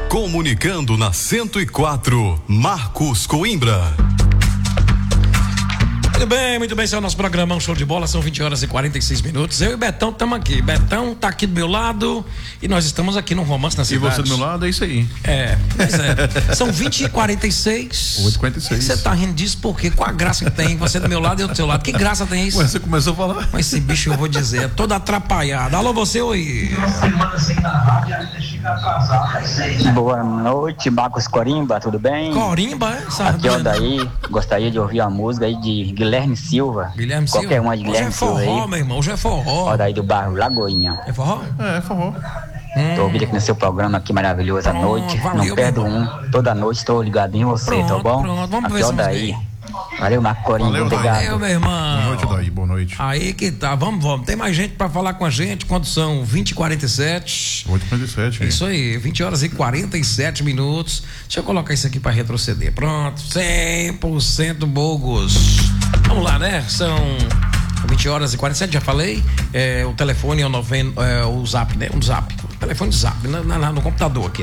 Comunicando na 104, Marcos Coimbra. Muito bem, esse é o nosso programão Show de Bola, são 20 horas e 46 minutos. Eu e Betão estamos aqui. Betão tá aqui do meu lado e nós estamos aqui no Romance na Cidade. E você do meu lado, é isso aí. Pois é. São 20 e 46. 8h46. Você tá rindo disso porque com a graça que tem, você do meu lado e eu do seu lado. Que graça tem isso? Ué, você começou a falar. Mas esse bicho, eu vou dizer, é todo atrapalhado. Alô, você, oi. Boa noite, Marcos Corimba, tudo bem? Corimba, é? Aqui é o Daí, gostaria de ouvir a música aí de Guilherme Silva. Guilherme Silva? Qualquer uma de Guilherme Silva aí. Hoje é forró, meu irmão, hoje é forró. Ó, daí do bairro Lagoinha. É forró? É forró. Tô ouvindo aqui no seu programa aqui maravilhoso à noite. Valeu, não perdo um. Toda noite estou ligado em você, tá bom? Pronto, vamos aqui ver é o essa Daí. Valeu, Marcos Corimba, Valeu, obrigado. Valeu, meu irmão. Boa noite, Daí, boa noite. Aí que tá, vamos. Tem mais gente pra falar com a gente quando são 20h47. 8h47. Isso aí, 20 horas e 47 minutos. Deixa eu colocar isso aqui pra retroceder. Pronto, 100% Bogos. Vamos lá, né? São 20 horas e 47, já falei. O telefone é o Zap, né? Um Zap. O telefone de Zap, no computador aqui.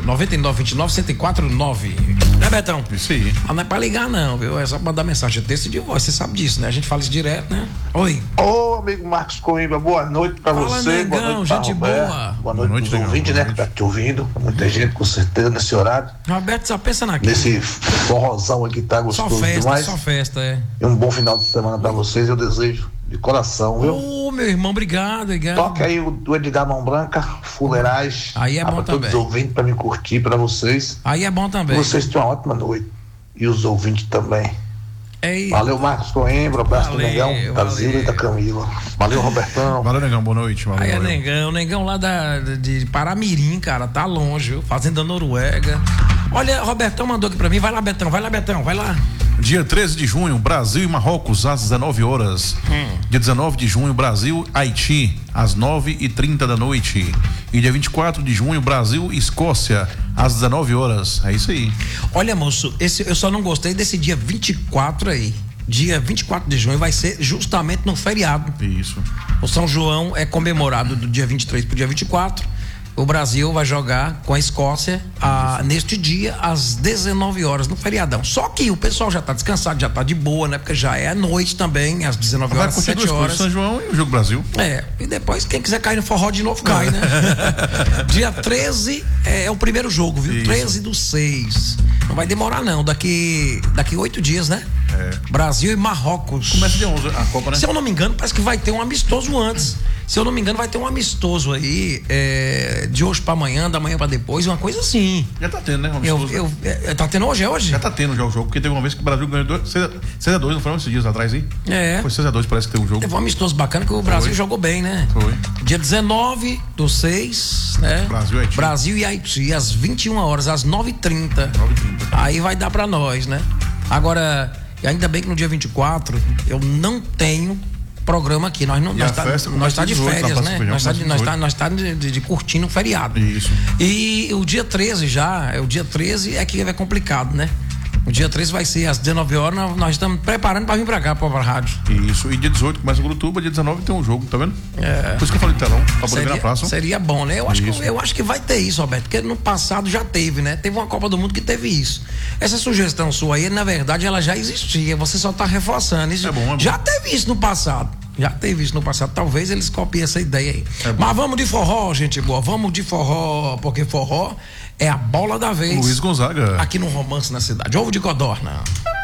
9929-1049. Né, Betão? Isso aí. Mas não é pra ligar, não, viu? É só pra mandar mensagem de texto de voz. Você sabe disso, né? A gente fala isso direto, né? Oi. Ô, amigo Marcos Coimbra, boa noite pra Fala, você. negão, boa noite pra gente Roberto. boa. Boa noite pros ouvintes, né? Que tá te ouvindo. Muita gente, com certeza, nesse horário. Roberto só pensa naquilo. Nesse forrozão aqui tá gostoso demais. Só festa, é. E um bom final de semana pra vocês, eu desejo de coração, viu? Ô, meu irmão, obrigado. Toque aí o do Edgar Mão Branca, Fuleirais. Aí é bom pra todos também. os ouvintes, pra me curtir, pra vocês. Aí é bom também. Vocês tenham uma ótima noite. E os ouvintes também. Ei. Valeu, Marcos Coimbra, abraço do Negão, da Zila e da Camila. Valeu, Robertão. Valeu, Negão, boa noite. Valeu, Aí é valeu. Negão lá de Paramirim, cara, tá longe, viu? Fazenda Noruega. Olha, Robertão mandou aqui pra mim, vai lá, Betão, vai lá. Dia 13 de junho, Brasil e Marrocos, às 19 horas. Dia 19 de junho, Brasil, Haiti, às 9h30 da noite. E dia 24 de junho, Brasil e Escócia, às 19 horas. É isso aí. Olha, moço, eu só não gostei desse dia 24 aí. Dia 24 de junho vai ser justamente no feriado. Isso. O São João é comemorado do dia 23 pro dia 24. O Brasil vai jogar com a Escócia neste dia às 19 horas no feriadão. Só que o pessoal já tá descansado, já tá de boa, né? Porque já é à noite também, às 19 horas, 7 horas. São João e o Jogo Brasil. E depois quem quiser cair no forró de novo cai, né? Dia 13 é o primeiro jogo, viu? Isso. 13/6. Não vai demorar não, daqui 8 dias, né? Brasil e Marrocos. Começa dia 11 a Copa, né? Se eu não me engano, parece que vai ter um amistoso antes. Se eu não me engano, vai ter um amistoso aí, de hoje pra amanhã, da manhã pra depois, uma coisa assim. Já tá tendo, né? Tá tendo hoje, é hoje? Já tá tendo já o jogo, porque teve uma vez que o Brasil ganhou 6x2, não foi esses dias atrás aí? Foi 6x2, parece que teve um jogo. Teve um amistoso bacana que o Brasil jogou bem, né? Foi. Dia 19/6, né? Brasil e Haiti, às 21 horas, às 9h30. Aí vai dar pra nós, né? Agora, ainda bem que no dia 24 eu não tenho programa aqui. Nós tá de férias, né? Nós tá de curtindo um feriado. Isso. E o dia 13 é que é complicado, né? O dia 13 vai ser às 19 horas, nós estamos preparando para vir para cá, para a rádio. Isso, e dia 18 começa o Gurutuba, dia 19 tem um jogo, tá vendo? Por isso que eu falei de telão, pra poder ver na praça. Seria bom, né? Eu acho que vai ter isso, Roberto, porque no passado já teve, né? Teve uma Copa do Mundo que teve isso. Essa sugestão sua aí, na verdade, ela já existia, você só tá reforçando isso. É bom. Já teve isso no passado. Talvez eles copiem essa ideia aí. Mas vamos de forró, gente boa. Vamos de forró, porque forró é a bola da vez. Luiz Gonzaga. Aqui no Romance na Cidade. Ovo de codorna.